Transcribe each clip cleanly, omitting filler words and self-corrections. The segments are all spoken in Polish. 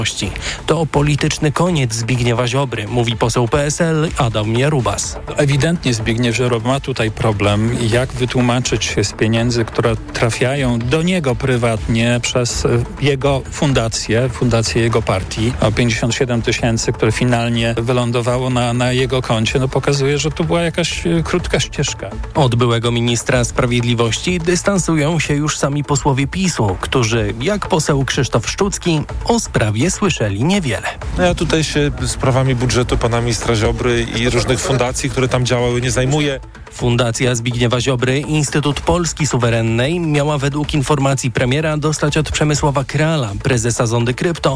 To polityczny koniec Zbigniewa Ziobry, mówi poseł PSL Adam Jarubas. Ewidentnie Zbigniew Ziobro ma tutaj problem, jak wytłumaczyć się z pieniędzy, które trafiają do niego prywatnie przez jego fundację jego partii. 57 tysięcy, które finalnie wylądowało na jego koncie, pokazuje, że to była jakaś krótka ścieżka. Od byłego ministra sprawiedliwości dystansują się już sami posłowie PiS-u, którzy, jak poseł Krzysztof Szczucki, o sprawie słyszeli niewiele. Ja tutaj się sprawami budżetu pana ministra Ziobry i różnych fundacji, które tam działały, nie zajmuję. Fundacja Zbigniewa Ziobry, Instytut Polski Suwerennej, miała według informacji premiera dostać od Przemysława Krala, prezesa Zondy Krypto,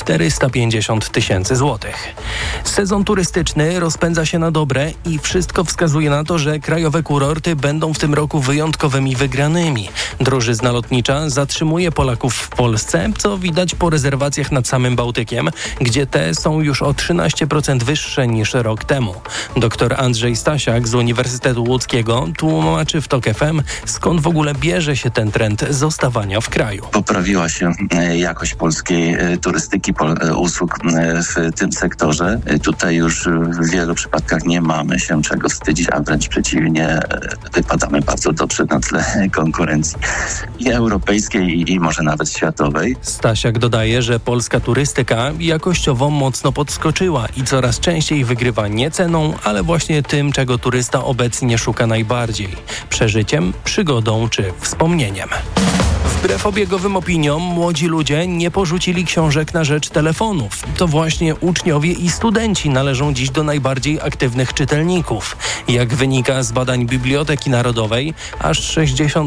450 tysięcy złotych. Sezon turystyczny rozpędza się na dobre i wszystko wskazuje na to, że krajowe kurorty będą w tym roku wyjątkowymi wygranymi. Drożyzna lotnicza zatrzymuje Polaków w Polsce, co widać po rezerwacjach nad samym Bałtykiem, gdzie te są już o 13% wyższe niż rok temu. Dr Andrzej Stasiak z Uniwersytetu Łódzkiego tłumaczy w TOK FM, skąd w ogóle bierze się ten trend zostawania w kraju. Poprawiła się jakość polskiej turystyki, usług w tym sektorze. Tutaj już w wielu przypadkach nie mamy się czego wstydzić, a wręcz przeciwnie, wypadamy bardzo dobrze na tle konkurencji i europejskiej, i może nawet światowej. Stasiak dodaje, że polska turystyka jakościowo mocno podskoczyła i coraz częściej wygrywa nie ceną, ale właśnie tym, czego turysta obecnie szuka najbardziej: przeżyciem, przygodą czy wspomnieniem. Wbrew obiegowym opiniom, młodzi ludzie nie porzucili książek na rzecz telefonów. To właśnie uczniowie i studenci należą dziś do najbardziej aktywnych czytelników. Jak wynika z badań Biblioteki Narodowej, aż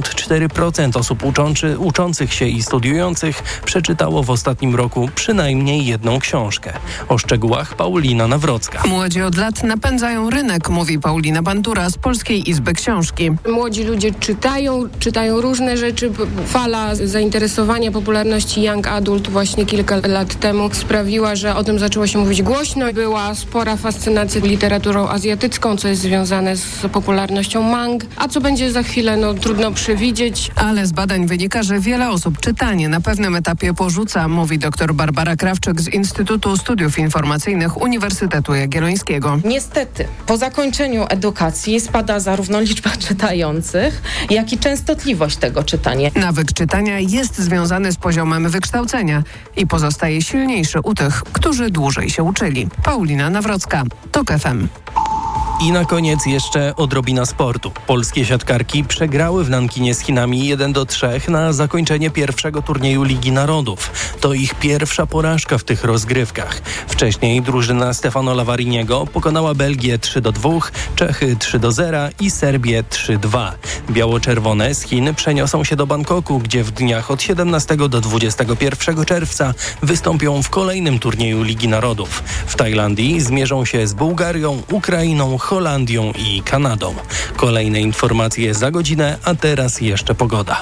64% osób uczących się i studiujących przeczytało w ostatnim roku przynajmniej jedną książkę. O szczegółach Paulina Nawrocka. Młodzi od lat napędzają rynek, mówi Paulina Bandura z Polskiej Izby Książki. Młodzi ludzie czytają różne rzeczy. Fala zainteresowania, popularności young adult właśnie kilka lat temu sprawiła, że o tym zaczęło się mówić głośno. Była spora fascynacja literaturą azjatycką, co jest związane z popularnością mang. A co będzie za chwilę, trudno przewidzieć. Ale z badań wynika, że wiele osób czytanie na pewnym etapie porzuca, mówi dr Barbara Krawczyk z Instytutu Studiów Informacyjnych Uniwersytetu Jagiellońskiego. Niestety, po zakończeniu edukacji spada zarówno liczba czytających, jak i częstotliwość tego czytania. Nawyk czytania jest związany z poziomem wykształcenia i pozostaje silniejszy u tych, którzy dłużej się uczyli. Paulina Nawrocka, TOK FM. I na koniec jeszcze odrobina sportu. Polskie siatkarki przegrały w Nankinie z Chinami 1-3 na zakończenie pierwszego turnieju Ligi Narodów. To ich pierwsza porażka w tych rozgrywkach. Wcześniej drużyna Stefano Lavariniego pokonała Belgię 3-2, Czechy 3-0 i Serbię 3-2. Biało-czerwone z Chin przeniosą się do Bangkoku, gdzie w dniach od 17 do 21 czerwca wystąpią w kolejnym turnieju Ligi Narodów. W Tajlandii zmierzą się z Bułgarią, Ukrainą, Holandią i Kanadą. Kolejne informacje za godzinę, a teraz jeszcze pogoda.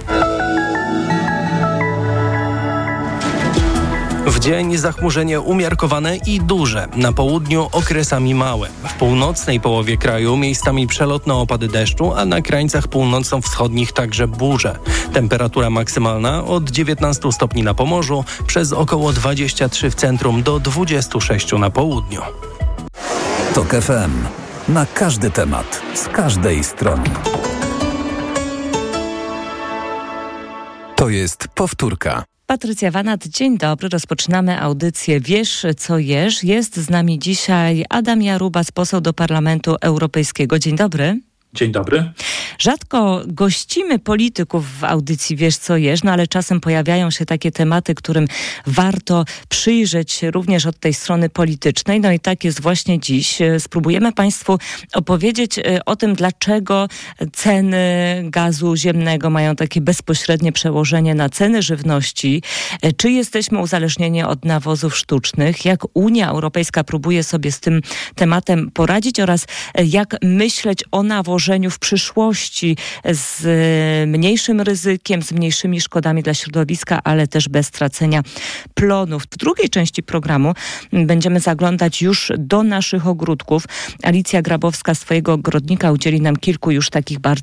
W dzień zachmurzenie umiarkowane i duże. Na południu okresami małe. W północnej połowie kraju miejscami przelotne opady deszczu, a na krańcach północno-wschodnich także burze. Temperatura maksymalna od 19 stopni na Pomorzu, przez około 23 w centrum do 26 na południu. TOK FM. Na każdy temat, z każdej strony. To jest powtórka. Patrycja Wanat, dzień dobry. Rozpoczynamy audycję Wiesz, co jesz. Jest z nami dzisiaj Adam Jarubas, poseł do Parlamentu Europejskiego. Dzień dobry. Dzień dobry. Rzadko gościmy polityków w audycji Wiesz, co jesz, ale czasem pojawiają się takie tematy, którym warto przyjrzeć się również od tej strony politycznej. No i tak jest właśnie dziś. Spróbujemy Państwu opowiedzieć o tym, dlaczego ceny gazu ziemnego mają takie bezpośrednie przełożenie na ceny żywności. Czy jesteśmy uzależnieni od nawozów sztucznych? Jak Unia Europejska próbuje sobie z tym tematem poradzić oraz jak myśleć o nawożeniu w przyszłości z mniejszym ryzykiem, z mniejszymi szkodami dla środowiska, ale też bez tracenia plonów. W drugiej części programu będziemy zaglądać już do naszych ogródków. Alicja Grabowska z swojego ogrodnika udzieli nam kilku już takich bardzo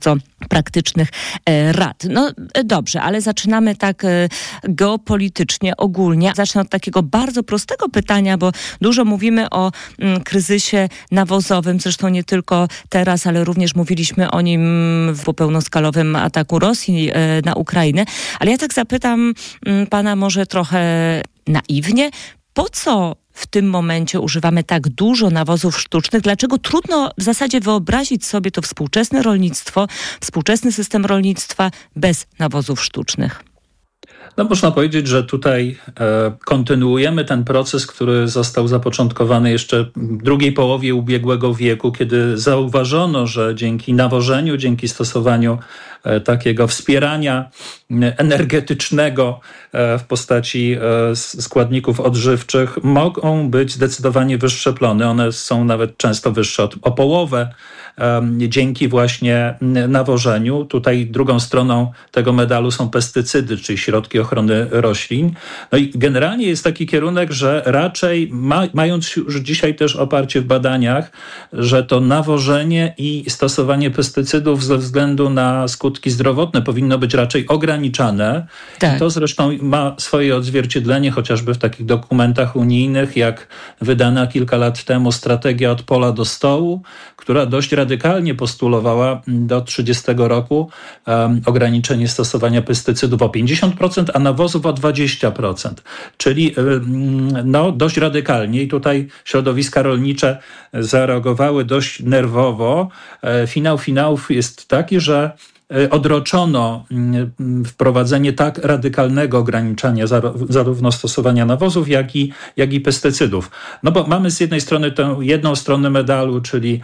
praktycznych rad. No dobrze, ale zaczynamy tak geopolitycznie, ogólnie. Zacznę od takiego bardzo prostego pytania, bo dużo mówimy o kryzysie nawozowym, zresztą nie tylko teraz, ale również mówiliśmy o nim w pełnoskalowym ataku Rosji na Ukrainę. Ale ja tak zapytam pana może trochę naiwnie, po co w tym momencie używamy tak dużo nawozów sztucznych? Dlaczego trudno w zasadzie wyobrazić sobie to współczesne rolnictwo, współczesny system rolnictwa bez nawozów sztucznych? No można powiedzieć, że tutaj kontynuujemy ten proces, który został zapoczątkowany jeszcze w drugiej połowie ubiegłego wieku, kiedy zauważono, że dzięki nawożeniu, dzięki stosowaniu takiego wspierania energetycznego w postaci składników odżywczych mogą być zdecydowanie wyższe plony. One są nawet często wyższe o połowę dzięki właśnie nawożeniu. Tutaj drugą stroną tego medalu są pestycydy, czyli środki ochrony roślin. No i generalnie jest taki kierunek, że raczej mając już dzisiaj też oparcie w badaniach, że to nawożenie i stosowanie pestycydów ze względu na skutki zdrowotne powinno być raczej ograniczane. Tak. I to zresztą ma swoje odzwierciedlenie chociażby w takich dokumentach unijnych, jak wydana kilka lat temu strategia od pola do stołu, która dość radykalnie postulowała do 30 roku ograniczenie stosowania pestycydów o 50%, a nawozów o 20%. Czyli no, dość radykalnie i tutaj środowiska rolnicze zareagowały dość nerwowo. Finał finałów jest taki, że odroczono wprowadzenie tak radykalnego ograniczania zarówno stosowania nawozów, jak i pestycydów. No bo mamy z jednej strony tę jedną stronę medalu, czyli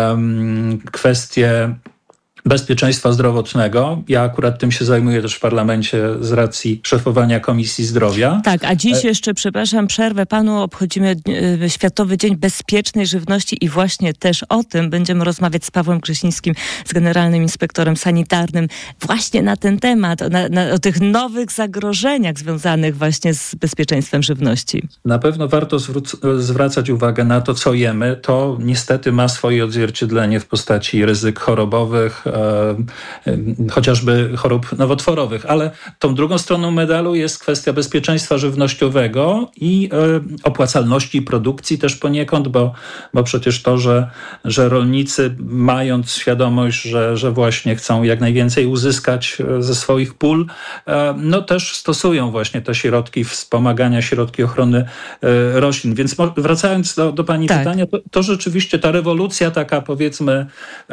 kwestię bezpieczeństwa zdrowotnego. Ja akurat tym się zajmuję też w parlamencie z racji szefowania Komisji Zdrowia. Tak, a dziś jeszcze, przepraszam, przerwę panu, obchodzimy Światowy Dzień Bezpiecznej Żywności i właśnie też o tym będziemy rozmawiać z Pawłem Grzesińskim, z Generalnym Inspektorem Sanitarnym, właśnie na ten temat, o tych nowych zagrożeniach związanych właśnie z bezpieczeństwem żywności. Na pewno warto zwracać uwagę na to, co jemy. To niestety ma swoje odzwierciedlenie w postaci ryzyk chorobowych, chociażby chorób nowotworowych, ale tą drugą stroną medalu jest kwestia bezpieczeństwa żywnościowego i opłacalności produkcji też poniekąd, bo przecież to, że rolnicy mając świadomość, że właśnie chcą jak najwięcej uzyskać ze swoich pól, no też stosują właśnie te środki wspomagania, środki ochrony roślin. Więc wracając do pani pytania, to rzeczywiście ta rewolucja taka powiedzmy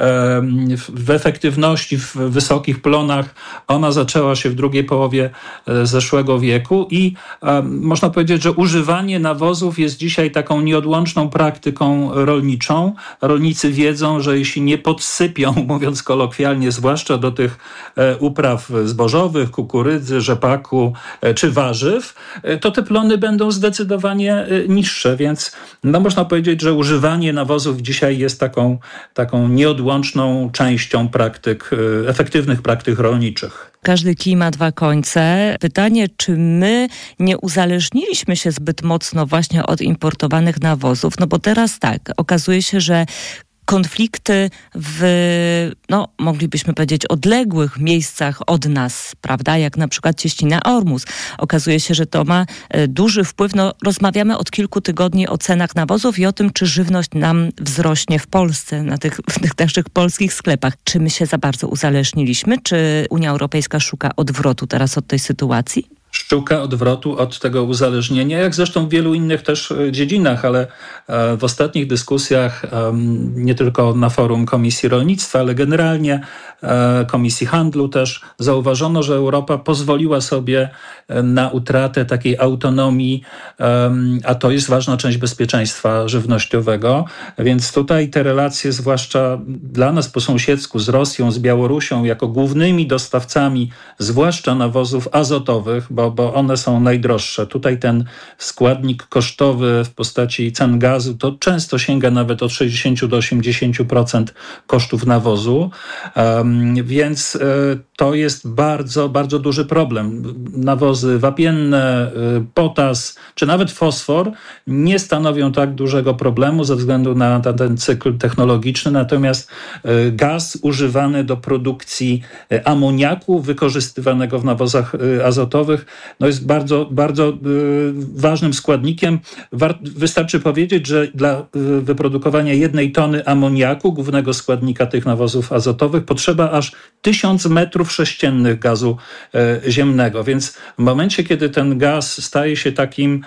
w efektywności w wysokich plonach, ona zaczęła się w drugiej połowie zeszłego wieku i można powiedzieć, że używanie nawozów jest dzisiaj taką nieodłączną praktyką rolniczą. Rolnicy wiedzą, że jeśli nie podsypią, mówiąc kolokwialnie, zwłaszcza do tych upraw zbożowych, kukurydzy, rzepaku czy warzyw, to te plony będą zdecydowanie niższe, więc no można powiedzieć, że używanie nawozów dzisiaj jest taką nieodłączną częścią efektywnych praktyk rolniczych. Każdy kij ma dwa końce. Pytanie, czy my nie uzależniliśmy się zbyt mocno właśnie od importowanych nawozów? No bo teraz tak, okazuje się, że konflikty w, moglibyśmy powiedzieć, odległych miejscach od nas, prawda, jak na przykład Cieśnina Ormus. Okazuje się, że to ma duży wpływ. Rozmawiamy od kilku tygodni o cenach nawozów i o tym, czy żywność nam wzrośnie w Polsce, w tych naszych polskich sklepach. Czy my się za bardzo uzależniliśmy? Czy Unia Europejska szuka odwrotu teraz od tej sytuacji? Szuka odwrotu od tego uzależnienia, jak zresztą w wielu innych też dziedzinach, ale w ostatnich dyskusjach, nie tylko na forum Komisji Rolnictwa, ale generalnie Komisji Handlu też zauważono, że Europa pozwoliła sobie na utratę takiej autonomii, a to jest ważna część bezpieczeństwa żywnościowego, więc tutaj te relacje, zwłaszcza dla nas po sąsiedzku z Rosją, z Białorusią, jako głównymi dostawcami, zwłaszcza nawozów azotowych, bo one są najdroższe. Tutaj ten składnik kosztowy w postaci cen gazu to często sięga nawet od 60 do 80% kosztów nawozu. Więc to jest bardzo, bardzo duży problem. Nawozy wapienne, potas czy nawet fosfor nie stanowią tak dużego problemu ze względu na ten cykl technologiczny, natomiast gaz używany do produkcji amoniaku wykorzystywanego w nawozach azotowych jest bardzo, bardzo ważnym składnikiem. Wystarczy powiedzieć, że dla wyprodukowania 1 tony amoniaku, głównego składnika tych nawozów azotowych, potrzeba aż 1000 metrów sześciennych gazu ziemnego. Więc w momencie, kiedy ten gaz staje się takim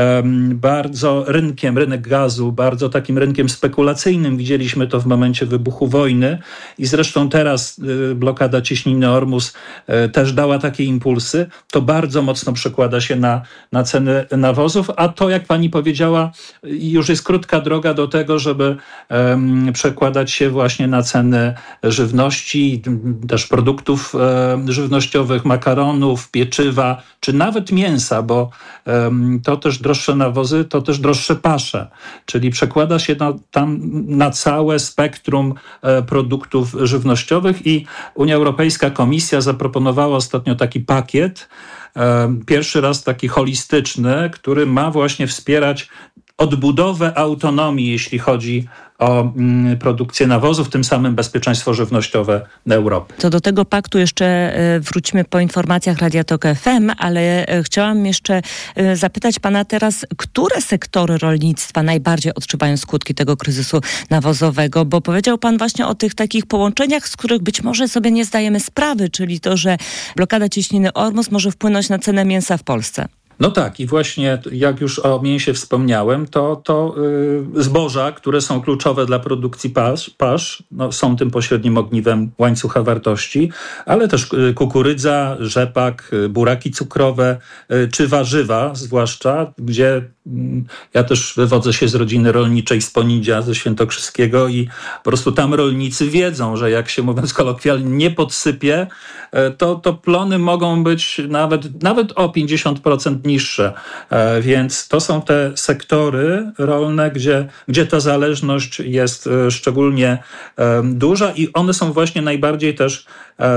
bardzo rynek gazu, bardzo takim rynkiem spekulacyjnym, widzieliśmy to w momencie wybuchu wojny i zresztą teraz blokada cieśniny Ormus też dała takie impulsy, to bardzo mocno przekłada się na ceny nawozów, a to, jak pani powiedziała, już jest krótka droga do tego, żeby przekładać się właśnie na ceny żywności, też produktów żywnościowych, makaronów, pieczywa, czy nawet mięsa, bo to też droższe nawozy, to też droższe pasze, czyli przekłada się tam na całe spektrum produktów żywnościowych i Unia Europejska, Komisja zaproponowała ostatnio taki pakiet, pierwszy raz taki holistyczny, który ma właśnie wspierać odbudowę autonomii, jeśli chodzi o produkcję nawozów, tym samym bezpieczeństwo żywnościowe Europy. To do tego paktu jeszcze wrócimy po informacjach Radia Tok FM, ale chciałam jeszcze zapytać pana teraz, które sektory rolnictwa najbardziej odczuwają skutki tego kryzysu nawozowego, bo powiedział pan właśnie o tych takich połączeniach, z których być może sobie nie zdajemy sprawy, czyli to, że blokada cieśniny Ormus może wpłynąć na cenę mięsa w Polsce. No tak, i właśnie jak już o mięsie wspomniałem, to zboża, które są kluczowe dla produkcji pasz, są tym pośrednim ogniwem łańcucha wartości, ale też kukurydza, rzepak, buraki cukrowe, czy warzywa zwłaszcza, gdzie ja też wywodzę się z rodziny rolniczej z Ponidzia, ze Świętokrzyskiego i po prostu tam rolnicy wiedzą, że jak się, mówiąc kolokwialnie, nie podsypie, to plony mogą być nawet o 50% niższe. Więc to są te sektory rolne, gdzie ta zależność jest szczególnie duża i one są właśnie najbardziej też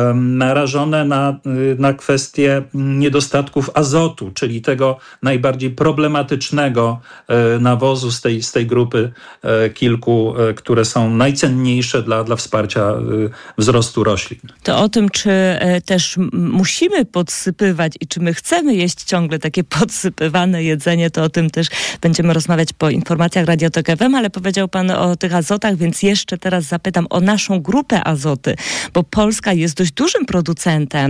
narażone na kwestię niedostatków azotu, czyli tego najbardziej problematycznego nawozu z tej grupy kilku, które są najcenniejsze dla wsparcia wzrostu roślin. To o tym, czy też musimy podsypywać i czy my chcemy jeść ciągle takie podsypywane jedzenie, to o tym też będziemy rozmawiać po informacjach Radia Tok FM, ale powiedział pan o tych azotach, więc jeszcze teraz zapytam o naszą grupę azoty, bo Polska jest dość dużym producentem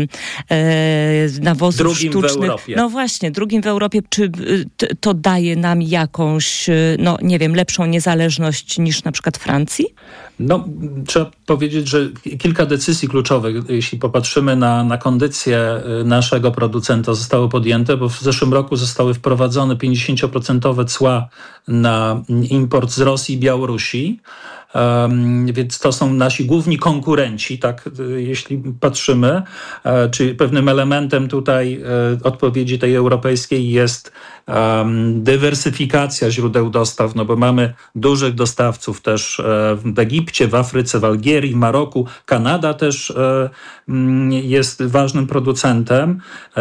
nawozów drugim sztucznych. W Europie. No właśnie, drugim w Europie. Czy to daje nam jakąś, lepszą niezależność niż na przykład Francji? Trzeba powiedzieć, że kilka decyzji kluczowych, jeśli popatrzymy na kondycję naszego producenta, zostały podjęte, bo w zeszłym roku zostały wprowadzone 50% cła na import z Rosji i Białorusi. Więc to są nasi główni konkurenci, tak, jeśli patrzymy, czyli pewnym elementem tutaj odpowiedzi tej europejskiej jest dywersyfikacja źródeł dostaw, bo mamy dużych dostawców też w Egipcie, w Afryce, w Algierii, w Maroku. Kanada też jest ważnym producentem,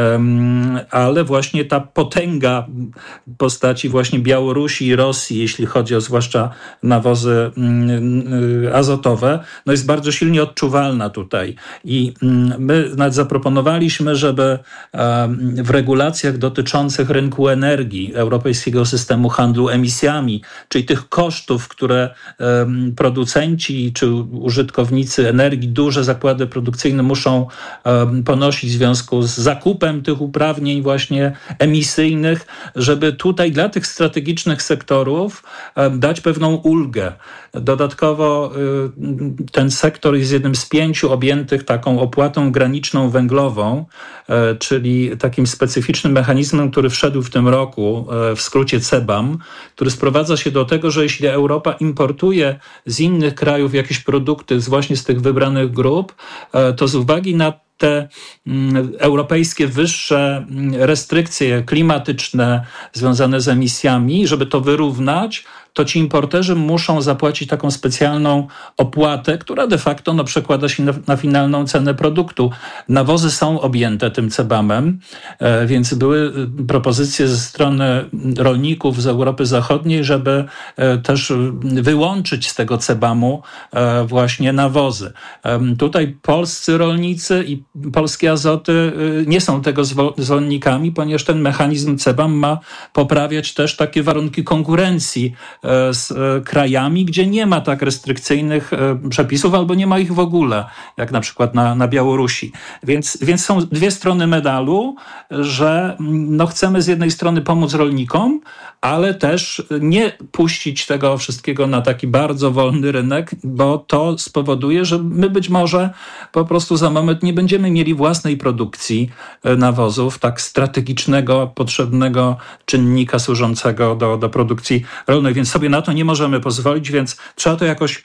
ale właśnie ta potęga w postaci właśnie Białorusi i Rosji, jeśli chodzi o zwłaszcza nawozy azotowe, jest bardzo silnie odczuwalna tutaj. I my nawet zaproponowaliśmy, żeby w regulacjach dotyczących rynku energii, Europejskiego Systemu Handlu Emisjami, czyli tych kosztów, które producenci czy użytkownicy energii, duże zakłady produkcyjne muszą ponosić w związku z zakupem tych uprawnień właśnie emisyjnych, żeby tutaj dla tych strategicznych sektorów dać pewną ulgę. Dodatkowo ten sektor jest jednym z 5 objętych taką opłatą graniczną węglową, czyli takim specyficznym mechanizmem, który wszedł w tym roku, w skrócie CBAM, który sprowadza się do tego, że jeśli Europa importuje z innych krajów jakieś produkty właśnie z tych wybranych grup, to z uwagi na te europejskie wyższe restrykcje klimatyczne związane z emisjami, żeby to wyrównać, to ci importerzy muszą zapłacić taką specjalną opłatę, która de facto przekłada się na finalną cenę produktu. Nawozy są objęte tym CBAM-em, więc były propozycje ze strony rolników z Europy Zachodniej, żeby też wyłączyć z tego CBAM-u właśnie nawozy. Tutaj polscy rolnicy i polskie Azoty nie są tego zwolennikami, ponieważ ten mechanizm CBAM ma poprawiać też takie warunki konkurencji z krajami, gdzie nie ma tak restrykcyjnych przepisów albo nie ma ich w ogóle, jak na przykład na Białorusi. Więc są dwie strony medalu, że chcemy z jednej strony pomóc rolnikom, ale też nie puścić tego wszystkiego na taki bardzo wolny rynek, bo to spowoduje, że my być może po prostu za moment nie będziemy mieli własnej produkcji nawozów, tak strategicznego, potrzebnego czynnika służącego do produkcji rolnej, więc sobie na to nie możemy pozwolić, więc trzeba to jakoś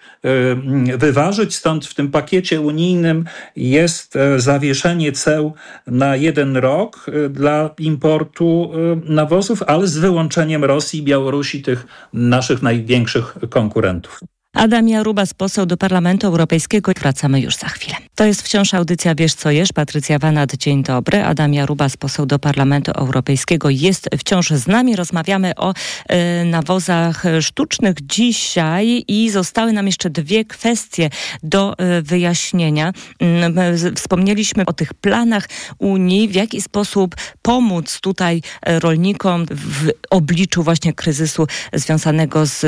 wyważyć. Stąd w tym pakiecie unijnym jest zawieszenie ceł na 1 rok dla importu nawozów, ale z wyłączeniem Rosji i Białorusi, tych naszych największych konkurentów. Adam Jarubas, poseł do Parlamentu Europejskiego. Wracamy już za chwilę. To jest wciąż audycja Wiesz co jesz. Patrycja Wanat, dzień dobry. Adam Jarubas, poseł do Parlamentu Europejskiego, jest wciąż z nami. Rozmawiamy o nawozach sztucznych dzisiaj i zostały nam jeszcze 2 kwestie do wyjaśnienia. Wspomnieliśmy o tych planach Unii, w jaki sposób pomóc tutaj rolnikom w obliczu właśnie kryzysu związanego z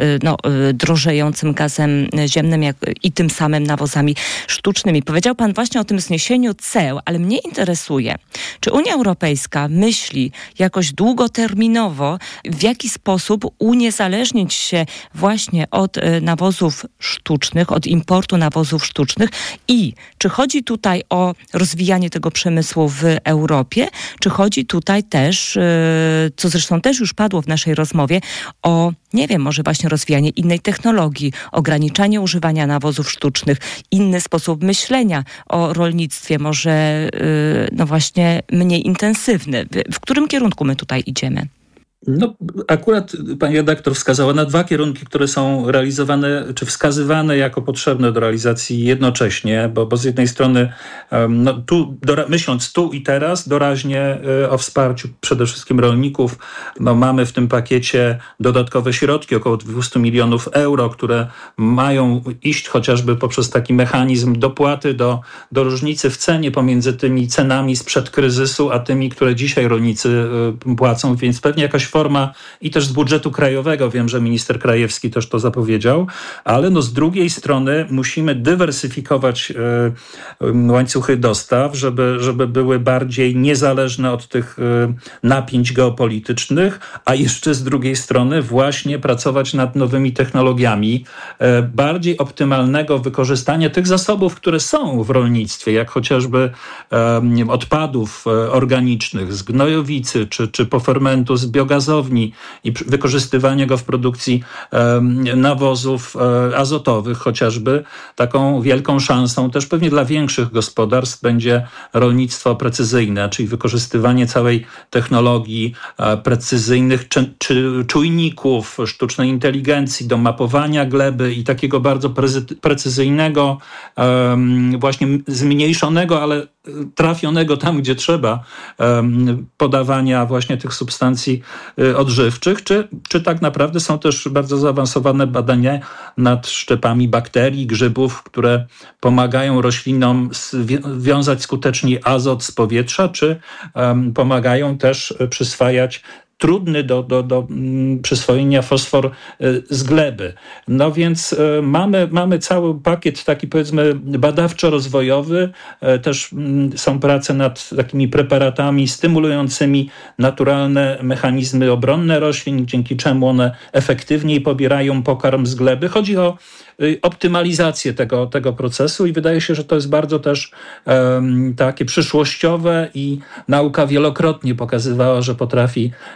drożejącym gazem ziemnym i tym samym nawozami sztucznymi. Powiedział pan właśnie o tym zniesieniu ceł, ale mnie interesuje, czy Unia Europejska myśli jakoś długoterminowo, w jaki sposób uniezależnić się właśnie od nawozów sztucznych, od importu nawozów sztucznych i czy chodzi tutaj o rozwijanie tego przemysłu w Europie, czy chodzi tutaj też, co zresztą też już padło w naszej rozmowie, o, nie wiem, może właśnie rozwijanie innej technologii, ograniczanie używania nawozów sztucznych, inny sposób myślenia o rolnictwie, może właśnie mniej intensywny. W którym kierunku my tutaj idziemy? Akurat pani redaktor wskazała na 2 kierunki, które są realizowane, czy wskazywane jako potrzebne do realizacji jednocześnie, bo z jednej strony myśląc tu i teraz doraźnie o wsparciu przede wszystkim rolników, mamy w tym pakiecie dodatkowe środki, około 200 milionów euro, które mają iść chociażby poprzez taki mechanizm dopłaty do różnicy w cenie pomiędzy tymi cenami sprzed kryzysu, a tymi, które dzisiaj rolnicy płacą, więc pewnie jakaś forma i też z budżetu krajowego, wiem, że minister Krajewski też to zapowiedział, ale z drugiej strony musimy dywersyfikować łańcuchy dostaw, żeby były bardziej niezależne od tych napięć geopolitycznych, a jeszcze z drugiej strony właśnie pracować nad nowymi technologiami, bardziej optymalnego wykorzystania tych zasobów, które są w rolnictwie, jak chociażby odpadów organicznych z gnojowicy czy pofermentu z biogazowni i wykorzystywanie go w produkcji nawozów azotowych chociażby. Taką wielką szansą też pewnie dla większych gospodarstw będzie rolnictwo precyzyjne, czyli wykorzystywanie całej technologii precyzyjnych czujników, sztucznej inteligencji do mapowania gleby i takiego bardzo precyzyjnego, właśnie zmniejszonego, ale trafionego tam, gdzie trzeba, podawania właśnie tych substancji odżywczych, czy tak naprawdę są też bardzo zaawansowane badania nad szczepami bakterii, grzybów, które pomagają roślinom wiązać skutecznie azot z powietrza, czy pomagają też przyswajać trudny do przyswojenia fosfor z gleby. Więc mamy cały pakiet taki, powiedzmy, badawczo-rozwojowy. Też są prace nad takimi preparatami stymulującymi naturalne mechanizmy obronne roślin, dzięki czemu one efektywniej pobierają pokarm z gleby. Chodzi o optymalizację tego procesu i wydaje się, że to jest bardzo też takie przyszłościowe i nauka wielokrotnie pokazywała, że potrafi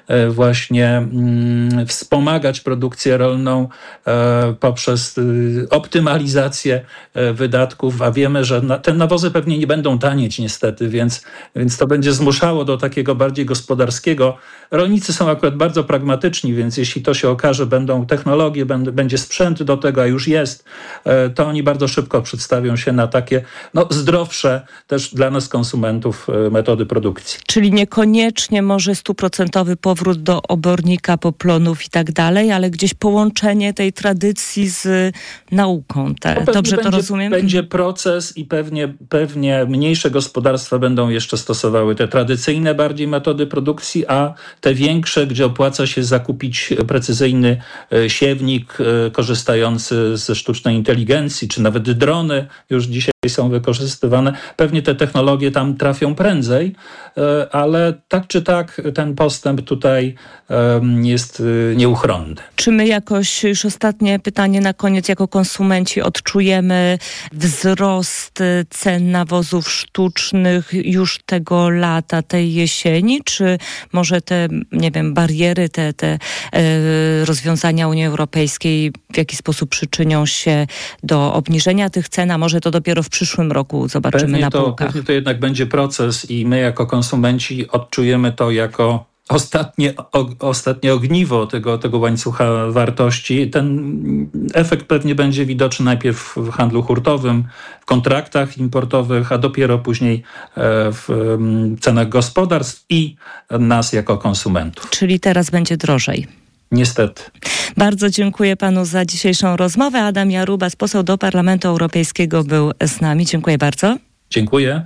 właśnie wspomagać produkcję rolną poprzez optymalizację wydatków, a wiemy, że te nawozy pewnie nie będą tanieć niestety, więc to będzie zmuszało do takiego bardziej gospodarskiego. Rolnicy są akurat bardzo pragmatyczni, więc jeśli to się okaże, będą technologie, będzie sprzęt do tego, a już jest, to oni bardzo szybko przedstawią się na takie zdrowsze też dla nas konsumentów metody produkcji. Czyli niekoniecznie może 100% powrót do obornika, poplonów i tak dalej, ale gdzieś połączenie tej tradycji z nauką. Dobrze to rozumiem? Będzie proces i pewnie mniejsze gospodarstwa będą jeszcze stosowały te tradycyjne bardziej metody produkcji, a te większe, gdzie opłaca się zakupić precyzyjny siewnik korzystający ze sztucznej inteligencji, czy nawet drony już dzisiaj są wykorzystywane. Pewnie te technologie tam trafią prędzej, ale tak czy tak ten postęp tutaj jest nieuchronny. Czy my jakoś, już ostatnie pytanie na koniec, jako konsumenci odczujemy wzrost cen nawozów sztucznych już tego lata, tej jesieni? Czy może te, bariery, te rozwiązania Unii Europejskiej w jakiś sposób przyczynią się do obniżenia tych cen, a może to dopiero w przyszłym roku zobaczymy na półkach? Pewnie to jednak będzie proces i my jako konsumenci odczujemy to jako ostatnie ogniwo tego łańcucha wartości. Ten efekt pewnie będzie widoczny najpierw w handlu hurtowym, w kontraktach importowych, a dopiero później w cenach gospodarstw i nas jako konsumentów. Czyli teraz będzie drożej. Niestety. Bardzo dziękuję panu za dzisiejszą rozmowę. Adam Jarubas, poseł do Parlamentu Europejskiego, był z nami. Dziękuję bardzo. Dziękuję.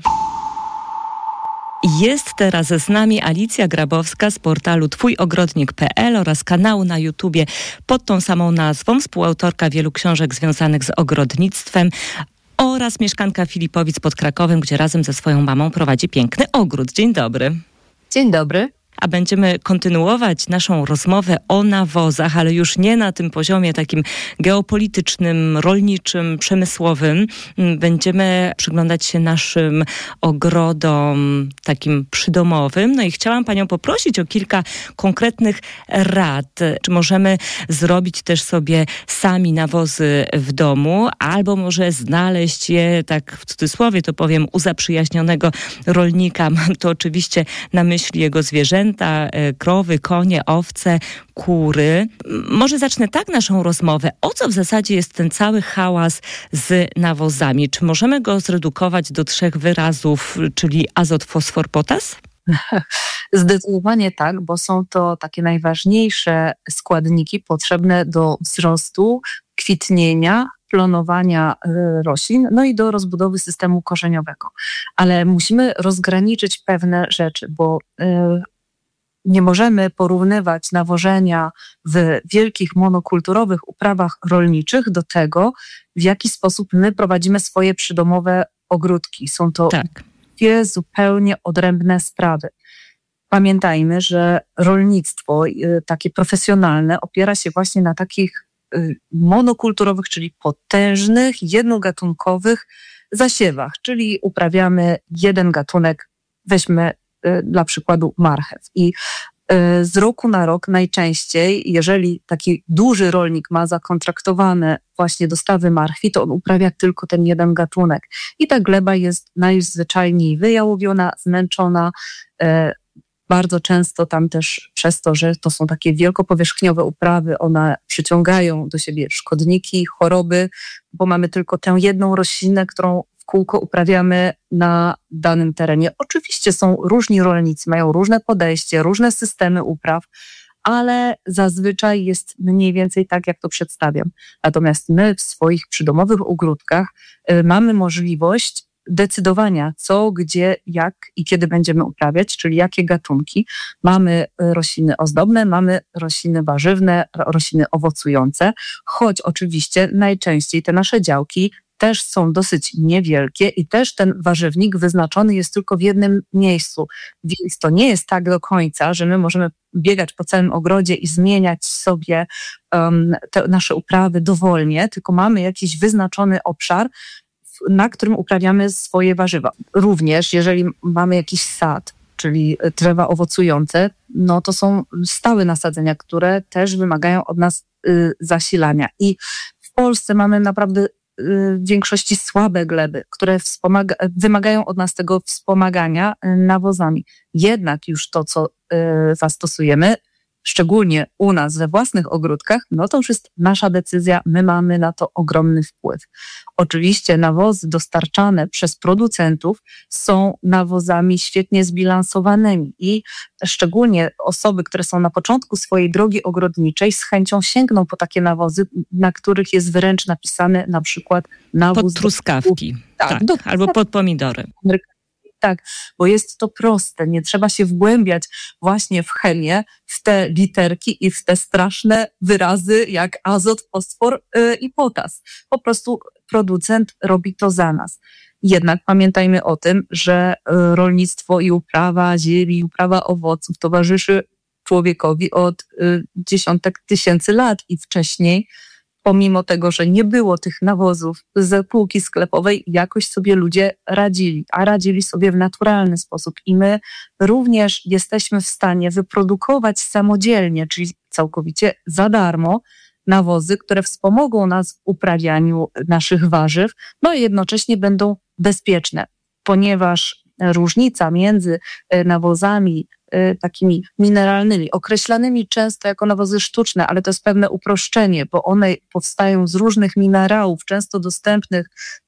Jest teraz z nami Alicja Grabowska z portalu twójogrodnik.pl oraz kanału na YouTubie pod tą samą nazwą, współautorka wielu książek związanych z ogrodnictwem oraz mieszkanka Filipowic pod Krakowem, gdzie razem ze swoją mamą prowadzi piękny ogród. Dzień dobry. Dzień dobry. A będziemy kontynuować naszą rozmowę o nawozach, ale już nie na tym poziomie takim geopolitycznym, rolniczym, przemysłowym. Będziemy przyglądać się naszym ogrodom takim przydomowym. No i chciałam panią poprosić o kilka konkretnych rad. Czy możemy zrobić też sobie sami nawozy w domu, albo może znaleźć je, tak w cudzysłowie to powiem, u zaprzyjaźnionego rolnika. Mam to oczywiście na myśli jego zwierzęta, krowy, konie, owce, kury. Może zacznę tak naszą rozmowę. O co w zasadzie jest ten cały hałas z nawozami? Czy możemy go zredukować do 3 wyrazów, czyli azot, fosfor, potas? Zdecydowanie tak, bo są to takie najważniejsze składniki potrzebne do wzrostu, kwitnienia, plonowania roślin, no i do rozbudowy systemu korzeniowego. Ale musimy rozgraniczyć pewne rzeczy, bo nie możemy porównywać nawożenia w wielkich monokulturowych uprawach rolniczych do tego, w jaki sposób my prowadzimy swoje przydomowe ogródki. Są to dwie zupełnie odrębne sprawy. Pamiętajmy, że rolnictwo takie profesjonalne opiera się właśnie na takich monokulturowych, czyli potężnych, jednogatunkowych zasiewach, czyli uprawiamy jeden gatunek, weźmy dla przykładu marchew. I z roku na rok najczęściej, jeżeli taki duży rolnik ma zakontraktowane właśnie dostawy marchwi, to on uprawia tylko ten jeden gatunek. I ta gleba jest najzwyczajniej wyjałowiona, zmęczona. Bardzo często tam też przez to, że to są takie wielkopowierzchniowe uprawy, one przyciągają do siebie szkodniki, choroby, bo mamy tylko tę jedną roślinę, którą w kółko uprawiamy na danym terenie. Oczywiście są różni rolnicy, mają różne podejście, różne systemy upraw, ale zazwyczaj jest mniej więcej tak, jak to przedstawiam. Natomiast my w swoich przydomowych ogródkach mamy możliwość decydowania, co, gdzie, jak i kiedy będziemy uprawiać, czyli jakie gatunki. Mamy rośliny ozdobne, mamy rośliny warzywne, rośliny owocujące, choć oczywiście najczęściej te nasze działki też są dosyć niewielkie i też ten warzywnik wyznaczony jest tylko w jednym miejscu. Więc to nie jest tak do końca, że my możemy biegać po całym ogrodzie i zmieniać sobie te nasze uprawy dowolnie, tylko mamy jakiś wyznaczony obszar, na którym uprawiamy swoje warzywa. Również jeżeli mamy jakiś sad, czyli drzewa owocujące, no to są stałe nasadzenia, które też wymagają od nas zasilania. I w Polsce mamy naprawdę w większości słabe gleby, które wymagają od nas tego wspomagania nawozami. Jednak już to, co zastosujemy, szczególnie u nas we własnych ogródkach, no to już jest nasza decyzja, my mamy na to ogromny wpływ. Oczywiście nawozy dostarczane przez producentów są nawozami świetnie zbilansowanymi i szczególnie osoby, które są na początku swojej drogi ogrodniczej, z chęcią sięgną po takie nawozy, na których jest wręcz napisane na przykład nawóz pod truskawki, tak, albo pod pomidory. Tak, bo jest to proste, nie trzeba się wgłębiać właśnie w chemię, w te literki i w te straszne wyrazy jak azot, fosfor i potas. Po prostu producent robi to za nas. Jednak pamiętajmy o tym, że rolnictwo i uprawa ziemi, uprawa owoców towarzyszy człowiekowi od dziesiątek tysięcy lat i wcześniej, pomimo tego, że nie było tych nawozów z półki sklepowej, jakoś sobie ludzie radzili, a radzili sobie w naturalny sposób. I my również jesteśmy w stanie wyprodukować samodzielnie, czyli całkowicie za darmo, nawozy, które wspomogą nas w uprawianiu naszych warzyw, no i jednocześnie będą bezpieczne, ponieważ różnica między nawozami takimi mineralnymi, określanymi często jako nawozy sztuczne, ale to jest pewne uproszczenie, bo one powstają z różnych minerałów, często dostępnych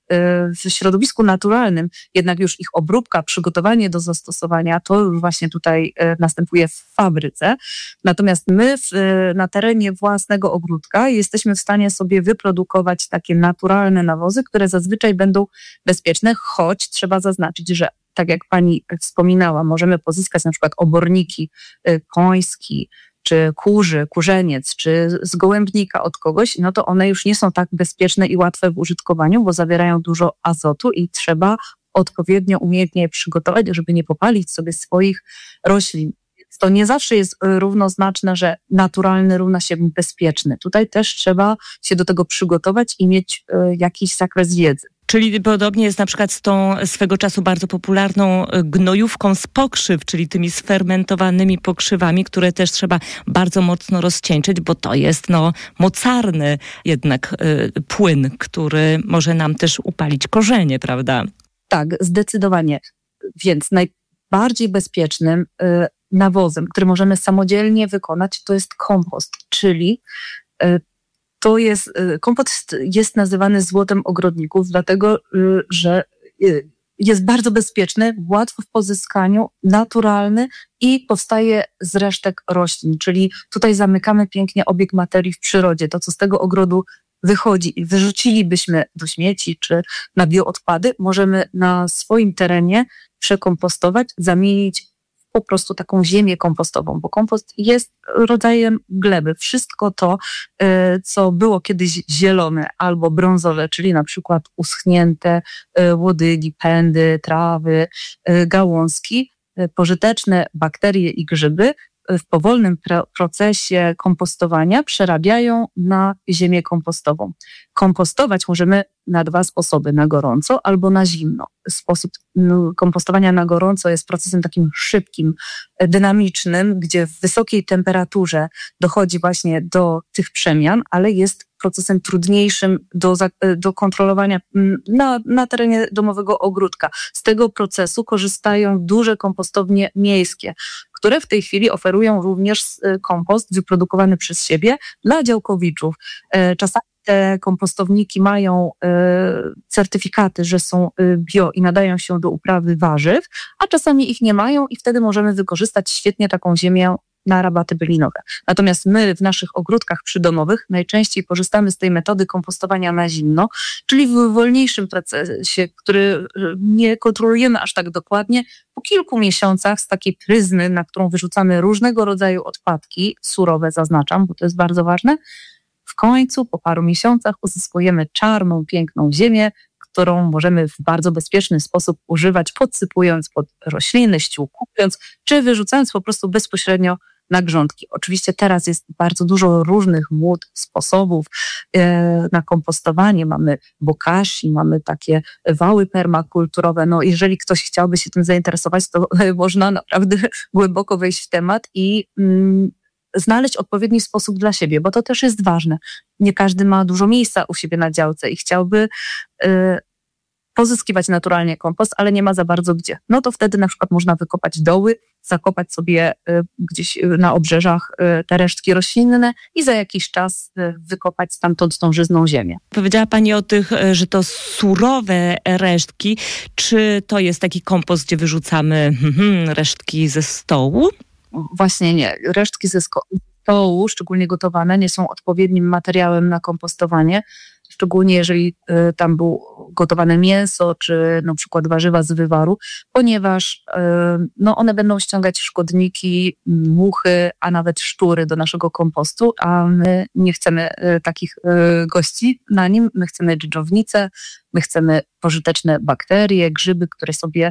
w środowisku naturalnym, jednak już ich obróbka, przygotowanie do zastosowania, to już właśnie tutaj następuje w fabryce. Natomiast my na terenie własnego ogródka jesteśmy w stanie sobie wyprodukować takie naturalne nawozy, które zazwyczaj będą bezpieczne, choć trzeba zaznaczyć, że tak jak pani wspominała, możemy pozyskać na przykład oborniki koński, czy kurzeniec, czy z gołębnika od kogoś, no to one już nie są tak bezpieczne i łatwe w użytkowaniu, bo zawierają dużo azotu i trzeba odpowiednio, umiejętnie je przygotować, żeby nie popalić sobie swoich roślin. Więc to nie zawsze jest równoznaczne, że naturalny równa się bezpieczny. Tutaj też trzeba się do tego przygotować i mieć jakiś zakres wiedzy. Czyli podobnie jest na przykład z tą swego czasu bardzo popularną gnojówką z pokrzyw, czyli tymi sfermentowanymi pokrzywami, które też trzeba bardzo mocno rozcieńczyć, bo to jest mocarny jednak płyn, który może nam też upalić korzenie, prawda? Tak, zdecydowanie. Więc najbardziej bezpiecznym nawozem, który możemy samodzielnie wykonać, to jest kompost, czyli kompost jest nazywany złotem ogrodników, dlatego że jest bardzo bezpieczny, łatwy w pozyskaniu, naturalny i powstaje z resztek roślin. Czyli tutaj zamykamy pięknie obieg materii w przyrodzie. To, co z tego ogrodu wychodzi i wyrzucilibyśmy do śmieci czy na bioodpady, możemy na swoim terenie przekompostować, zamienić po prostu taką ziemię kompostową, bo kompost jest rodzajem gleby. Wszystko to, co było kiedyś zielone albo brązowe, czyli na przykład uschnięte łodygi, pędy, trawy, gałązki, pożyteczne bakterie i grzyby w powolnym procesie kompostowania przerabiają na ziemię kompostową. Kompostować możemy na dwa sposoby, na gorąco albo na zimno. Sposób kompostowania na gorąco jest procesem takim szybkim, dynamicznym, gdzie w wysokiej temperaturze dochodzi właśnie do tych przemian, ale jest procesem trudniejszym do kontrolowania na terenie domowego ogródka. Z tego procesu korzystają duże kompostownie miejskie, które w tej chwili oferują również kompost wyprodukowany przez siebie dla działkowiczów. Czasami te kompostowniki mają certyfikaty, że są bio i nadają się do uprawy warzyw, a czasami ich nie mają i wtedy możemy wykorzystać świetnie taką ziemię na rabaty bylinowe. Natomiast my w naszych ogródkach przydomowych najczęściej korzystamy z tej metody kompostowania na zimno, czyli w wolniejszym procesie, który nie kontrolujemy aż tak dokładnie. Po kilku miesiącach z takiej pryzmy, na którą wyrzucamy różnego rodzaju odpadki, surowe zaznaczam, bo to jest bardzo ważne, w końcu po paru miesiącach uzyskujemy czarną, piękną ziemię, którą możemy w bardzo bezpieczny sposób używać, podsypując pod rośliny, ściółkując, czy wyrzucając po prostu bezpośrednio na grządki. Oczywiście teraz jest bardzo dużo różnych mód, sposobów na kompostowanie. Mamy bokashi, mamy takie wały permakulturowe. No, jeżeli ktoś chciałby się tym zainteresować, to można naprawdę głęboko wejść w temat i znaleźć odpowiedni sposób dla siebie, bo to też jest ważne. Nie każdy ma dużo miejsca u siebie na działce i chciałby pozyskiwać naturalnie kompost, ale nie ma za bardzo gdzie. No to wtedy na przykład można wykopać doły, zakopać sobie gdzieś na obrzeżach te resztki roślinne i za jakiś czas wykopać stamtąd tą żyzną ziemię. Powiedziała Pani o tych, że to surowe resztki. Czy to jest taki kompost, gdzie wyrzucamy resztki ze stołu? Właśnie nie. Resztki ze stołu, szczególnie gotowane, nie są odpowiednim materiałem na kompostowanie. Szczególnie jeżeli tam było gotowane mięso, czy na przykład warzywa z wywaru, ponieważ one będą ściągać szkodniki, muchy, a nawet szczury do naszego kompostu, a my nie chcemy takich gości na nim. My chcemy dżdżownice, my chcemy pożyteczne bakterie, grzyby, które sobie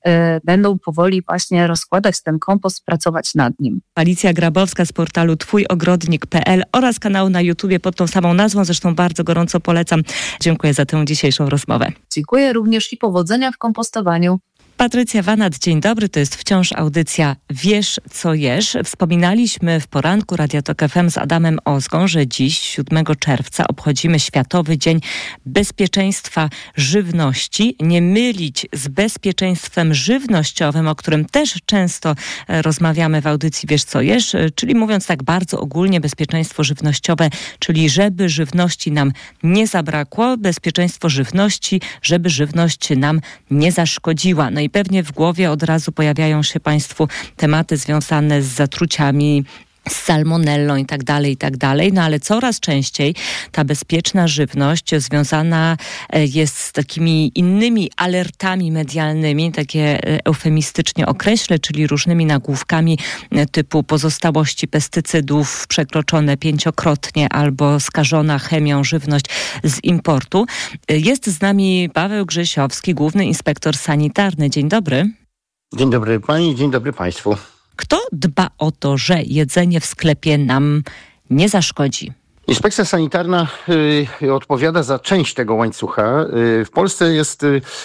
będą powoli właśnie rozkładać ten kompost, pracować nad nim. Alicja Grabowska z portalu twójogrodnik.pl oraz kanału na YouTubie pod tą samą nazwą, zresztą bardzo gorąco polecam. Dziękuję za tę dzisiejszą rozmowę. Dziękuję również i powodzenia w kompostowaniu. Patrycja Wanat, dzień dobry. To jest wciąż audycja Wiesz, co jesz. Wspominaliśmy w poranku Radia Tok FM z Adamem Ozgą, że dziś, 7 czerwca, obchodzimy Światowy Dzień Bezpieczeństwa Żywności. Nie mylić z bezpieczeństwem żywnościowym, o którym też często rozmawiamy w audycji Wiesz, co jesz, czyli mówiąc tak bardzo ogólnie, bezpieczeństwo żywnościowe, czyli żeby żywności nam nie zabrakło, bezpieczeństwo żywności, żeby żywność nam nie zaszkodziła. No i pewnie w głowie od razu pojawiają się Państwu tematy związane z zatruciami, z salmonellą i tak dalej. No ale coraz częściej ta bezpieczna żywność związana jest z takimi innymi alertami medialnymi, takie eufemistycznie określę, czyli różnymi nagłówkami typu pozostałości pestycydów przekroczone 5-krotnie albo skażona chemią żywność z importu. Jest z nami Paweł Grzesiowski, główny inspektor sanitarny. Dzień dobry. Dzień dobry Pani, dzień dobry Państwu. Kto dba o to, że jedzenie w sklepie nam nie zaszkodzi? Inspekcja sanitarna odpowiada za część tego łańcucha. W Polsce jest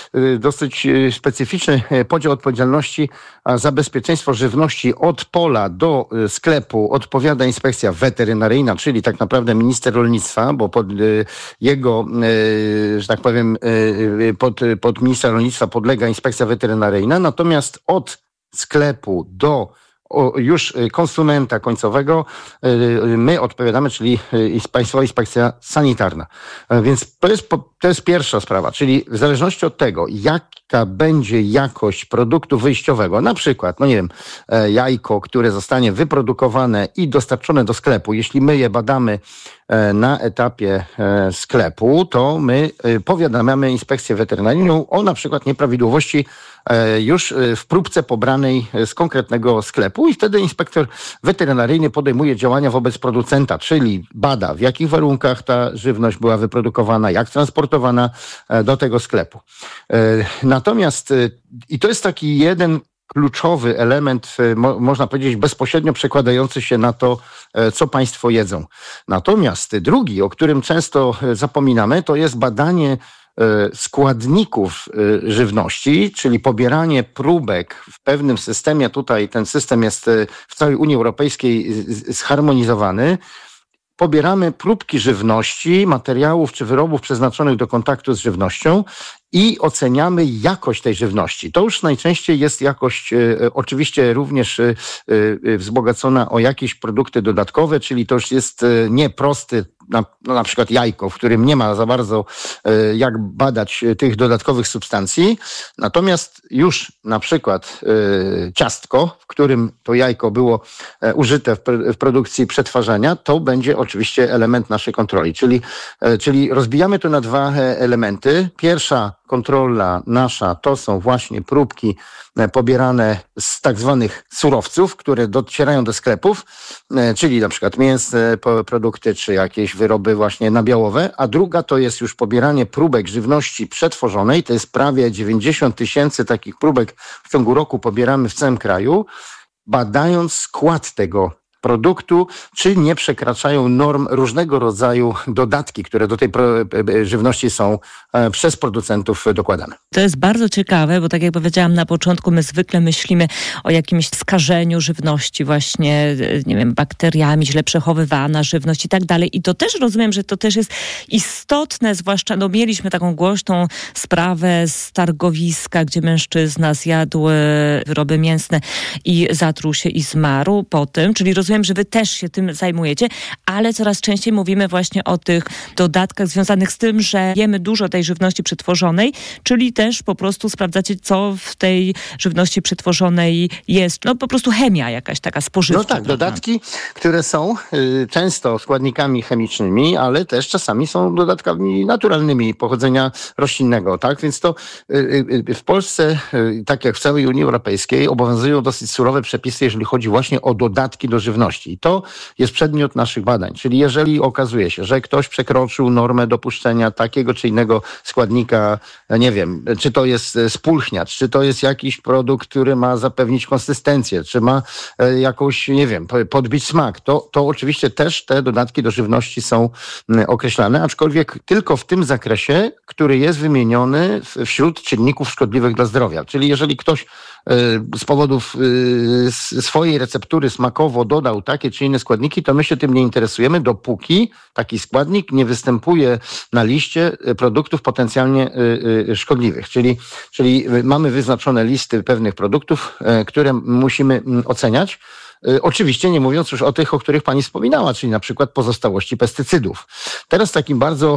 dosyć specyficzny podział odpowiedzialności, a za bezpieczeństwo żywności od pola do sklepu odpowiada inspekcja weterynaryjna, czyli tak naprawdę minister rolnictwa, bo pod jego, że tak powiem, pod ministra rolnictwa podlega inspekcja weterynaryjna. Natomiast od sklepu do już konsumenta końcowego my odpowiadamy, czyli Państwowa Inspekcja Sanitarna. Więc to jest pierwsza sprawa, czyli w zależności od tego, jaka będzie jakość produktu wyjściowego, na przykład, jajko, które zostanie wyprodukowane i dostarczone do sklepu, jeśli my je badamy na etapie sklepu, to my powiadamiamy Inspekcję Weterynaryjną o na przykład nieprawidłowości już w próbce pobranej z konkretnego sklepu i wtedy inspektor weterynaryjny podejmuje działania wobec producenta, czyli bada, w jakich warunkach ta żywność była wyprodukowana, jak transportowana do tego sklepu. Natomiast, i to jest taki jeden kluczowy element, można powiedzieć, bezpośrednio przekładający się na to, co Państwo jedzą. Natomiast drugi, o którym często zapominamy, to jest badanie składników żywności, czyli pobieranie próbek w pewnym systemie. Tutaj ten system jest w całej Unii Europejskiej zharmonizowany. Pobieramy próbki żywności, materiałów czy wyrobów przeznaczonych do kontaktu z żywnością i oceniamy jakość tej żywności. To już najczęściej jest jakość oczywiście również wzbogacona o jakieś produkty dodatkowe, czyli to już jest nie prosty na przykład jajko, w którym nie ma za bardzo jak badać tych dodatkowych substancji. Natomiast już na przykład ciastko, w którym to jajko było użyte w produkcji przetwarzania, to będzie oczywiście element naszej kontroli. Czyli rozbijamy to na dwa elementy. Pierwsza kontrola nasza to są właśnie próbki pobierane z tak zwanych surowców, które docierają do sklepów, czyli na przykład mięsne produkty czy jakieś wyroby właśnie nabiałowe, a druga to jest już pobieranie próbek żywności przetworzonej, to jest prawie 90 000 takich próbek w ciągu roku pobieramy w całym kraju badając skład tego produktu, czy nie przekraczają norm różnego rodzaju dodatki, które do tej żywności są przez producentów dokładane. To jest bardzo ciekawe, bo tak jak powiedziałam na początku, my zwykle myślimy o jakimś skażeniu żywności właśnie, nie wiem, bakteriami, źle przechowywana żywność i tak dalej. I to też rozumiem, że to też jest istotne, zwłaszcza, mieliśmy taką głośną sprawę z targowiska, gdzie mężczyzna zjadł wyroby mięsne i zatruł się i zmarł po tym, czyli rozumiem, że wy też się tym zajmujecie, ale coraz częściej mówimy właśnie o tych dodatkach związanych z tym, że jemy dużo tej żywności przetworzonej, czyli też po prostu sprawdzacie, co w tej żywności przetworzonej jest. Po prostu chemia jakaś taka spożywcza. No tak, dodatki, które są często składnikami chemicznymi, ale też czasami są dodatkami naturalnymi pochodzenia roślinnego, tak? Więc to w Polsce, tak jak w całej Unii Europejskiej, obowiązują dosyć surowe przepisy, jeżeli chodzi właśnie o dodatki do żywności. I to jest przedmiot naszych badań. Czyli jeżeli okazuje się, że ktoś przekroczył normę dopuszczenia takiego czy innego składnika, nie wiem, czy to jest spulchniacz, czy to jest jakiś produkt, który ma zapewnić konsystencję, czy ma jakąś, nie wiem, podbić smak, to oczywiście też te dodatki do żywności są określane, aczkolwiek tylko w tym zakresie, który jest wymieniony wśród czynników szkodliwych dla zdrowia. Czyli jeżeli ktoś z powodów swojej receptury smakowo dodał takie czy inne składniki, to my się tym nie interesujemy, dopóki taki składnik nie występuje na liście produktów potencjalnie szkodliwych. Czyli mamy wyznaczone listy pewnych produktów, które musimy oceniać. Oczywiście nie mówiąc już o tych, o których pani wspominała, czyli na przykład pozostałości pestycydów. Teraz takim bardzo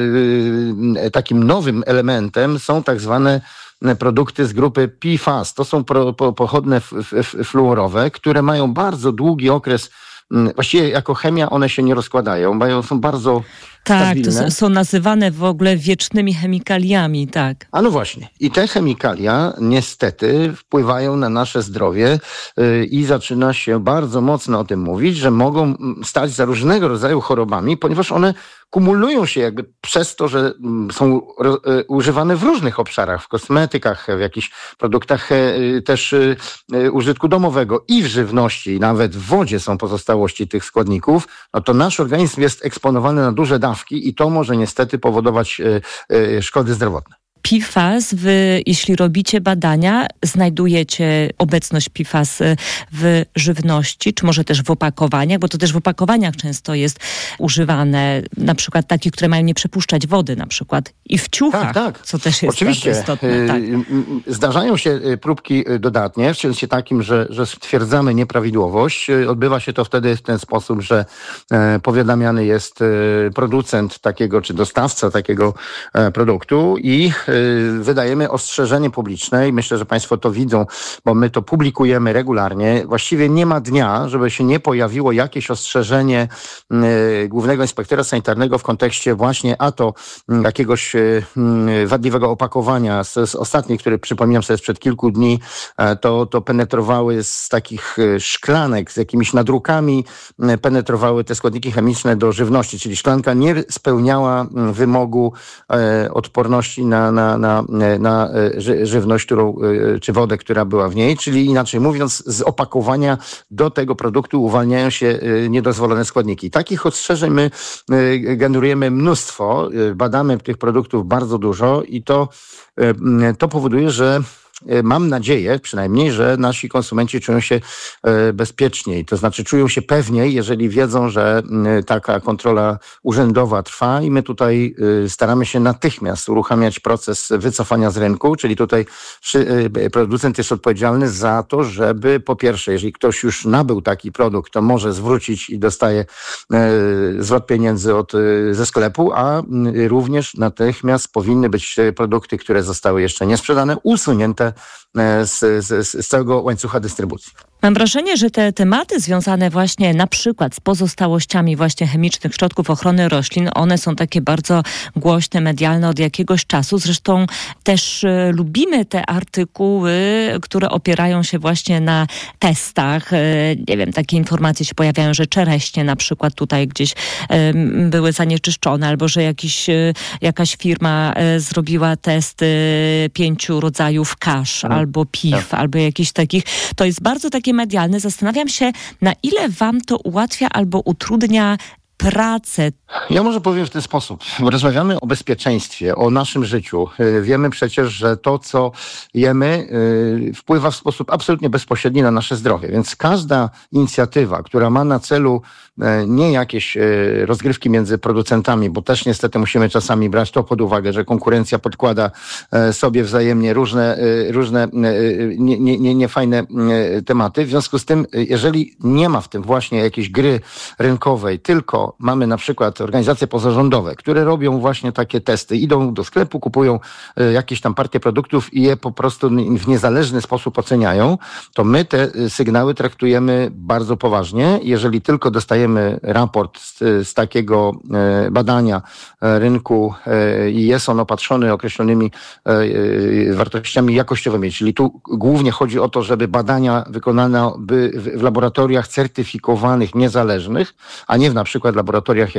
takim nowym elementem są tak zwane produkty z grupy PFAS. To są pochodne fluorowe, które mają bardzo długi okres, właściwie jako chemia one się nie rozkładają, są bardzo stabilne. Tak, to są nazywane w ogóle wiecznymi chemikaliami, tak. A no właśnie. I te chemikalia niestety wpływają na nasze zdrowie i zaczyna się bardzo mocno o tym mówić, że mogą stać za różnego rodzaju chorobami, ponieważ one kumulują się jakby przez to, że są używane w różnych obszarach, w kosmetykach, w jakichś produktach też użytku domowego i w żywności, i nawet w wodzie są pozostałości tych składników, no to nasz organizm jest eksponowany na duże dawki i to może niestety powodować szkody zdrowotne. PFAS, wy, jeśli robicie badania, znajdujecie obecność PFAS w żywności, czy może też w opakowaniach, bo to też w opakowaniach często jest używane, na przykład takie, które mają nie przepuszczać wody, na przykład i w ciuchach, co też jest oczywiście bardzo istotne. Tak. Zdarzają się próbki dodatnie, w sensie takim, że stwierdzamy nieprawidłowość. Odbywa się to wtedy w ten sposób, że powiadamiany jest producent takiego, czy dostawca takiego produktu i wydajemy ostrzeżenie publiczne i myślę, że państwo to widzą, bo my to publikujemy regularnie. Właściwie nie ma dnia, żeby się nie pojawiło jakieś ostrzeżenie Głównego Inspektora Sanitarnego w kontekście właśnie jakiegoś wadliwego opakowania. Z ostatnich, które przypominam sobie sprzed kilku dni, to penetrowały z takich szklanek z jakimiś nadrukami, penetrowały te składniki chemiczne do żywności, czyli szklanka nie spełniała wymogu odporności na żywność, czy wodę, która była w niej, czyli inaczej mówiąc, z opakowania do tego produktu uwalniają się niedozwolone składniki. Takich ostrzeżeń my generujemy mnóstwo, badamy tych produktów bardzo dużo i to powoduje, że mam nadzieję przynajmniej, że nasi konsumenci czują się bezpieczniej, to znaczy czują się pewniej, jeżeli wiedzą, że taka kontrola urzędowa trwa i my tutaj staramy się natychmiast uruchamiać proces wycofania z rynku, czyli tutaj producent jest odpowiedzialny za to, żeby po pierwsze, jeżeli ktoś już nabył taki produkt, to może zwrócić i dostaje zwrot pieniędzy ze sklepu, a również natychmiast powinny być produkty, które zostały jeszcze niesprzedane, usunięte z całego łańcucha dystrybucji. Mam wrażenie, że te tematy związane właśnie na przykład z pozostałościami właśnie chemicznych środków ochrony roślin, one są takie bardzo głośne, medialne od jakiegoś czasu. Zresztą też lubimy te artykuły, które opierają się właśnie na testach. Nie wiem, takie informacje się pojawiają, że czereśnie na przykład tutaj gdzieś były zanieczyszczone, albo że jakaś firma zrobiła test 5 rodzajów kasz, albo piw, albo jakichś takich. To jest bardzo takie takie medialne. Zastanawiam się, na ile wam to ułatwia albo utrudnia pracę. Ja może powiem w ten sposób. Rozmawiamy o bezpieczeństwie, o naszym życiu. Wiemy przecież, że to, co jemy, wpływa w sposób absolutnie bezpośredni na nasze zdrowie. Więc każda inicjatywa, która ma na celu nie jakieś rozgrywki między producentami, bo też niestety musimy czasami brać to pod uwagę, że konkurencja podkłada sobie wzajemnie różne niefajne tematy. W związku z tym, jeżeli nie ma w tym właśnie jakiejś gry rynkowej, tylko mamy na przykład organizacje pozarządowe, które robią właśnie takie testy, idą do sklepu, kupują jakieś tam partie produktów i je po prostu w niezależny sposób oceniają, to my te sygnały traktujemy bardzo poważnie. Jeżeli tylko dostajemy raport z takiego badania rynku i jest on opatrzony określonymi wartościami jakościowymi, czyli tu głównie chodzi o to, żeby badania wykonane by w laboratoriach certyfikowanych, niezależnych, a nie na przykład laboratoriach